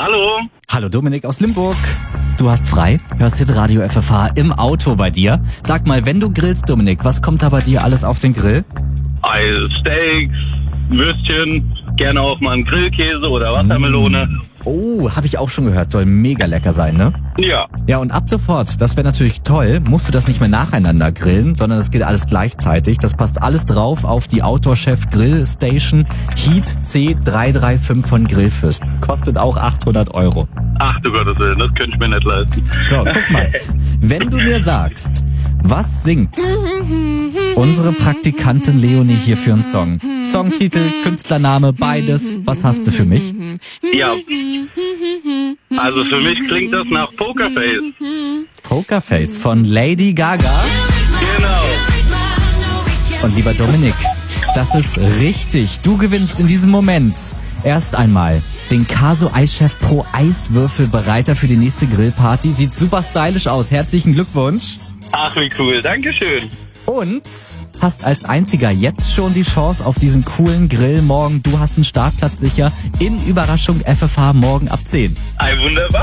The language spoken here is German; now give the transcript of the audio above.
Hallo. Hallo Dominik aus Limburg. Du hast frei, hörst Hitradio FFH im Auto bei dir. Sag mal, wenn du grillst, Dominik, was kommt da bei dir alles auf den Grill? Steaks, Würstchen, gerne auch mal einen Grillkäse oder Wassermelone. Oh, habe ich auch schon gehört, soll mega lecker sein, ne? Ja. Ja, und ab sofort, das wäre natürlich toll, musst du das nicht mehr nacheinander grillen, sondern es geht alles gleichzeitig. Das passt alles drauf auf die Outdoor Chef Grill Station Heat C335 von Grillfürst. Kostet auch 800 €. Ach du Gottes Willen, das könnte ich mir nicht leisten. So, guck mal. Wenn du mir sagst, was singt unsere Praktikantin Leonie hier für einen Song? Songtitel, Künstlername, beides. Was hast du für mich? Ja. Also für mich klingt das nach Pokerface. Pokerface von Lady Gaga. Genau. Und lieber Dominik, das ist richtig. Du gewinnst in diesem Moment erst einmal den Caso Eischef Pro Eiswürfelbereiter für die nächste Grillparty. Sieht super stylisch aus. Herzlichen Glückwunsch. Ach, wie cool. Dankeschön. Und hast als einziger jetzt schon die Chance auf diesen coolen Grill morgen. Du hast einen Startplatz sicher in Überraschung FFH morgen ab 10. Wunderbar.